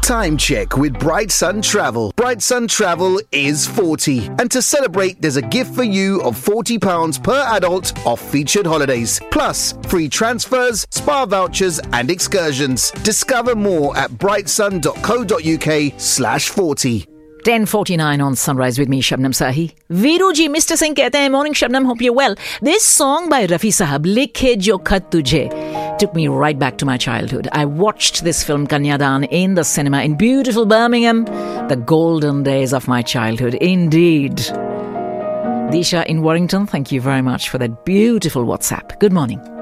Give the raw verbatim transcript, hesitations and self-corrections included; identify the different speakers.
Speaker 1: Time check with Bright Sun Travel. Bright Sun Travel is forty. And to celebrate, there's a gift for you of forty pounds per adult off featured holidays. Plus, free transfers, spa vouchers and excursions. Discover more at brightsun.co.uk slash 40.
Speaker 2: ten forty-nine on Sunrise with me, Shabnam Sahi. Veeru ji, Mister Singh कहते हैं, morning Shabnam, hope you're well. This song by Rafi Sahab, Likhe Jo Khat Tujhe, took me right back to my childhood. I watched this film Kanyadan in the cinema in beautiful Birmingham. The golden days of my childhood, indeed. Disha in Warrington, thank you very much for that beautiful WhatsApp. Good morning.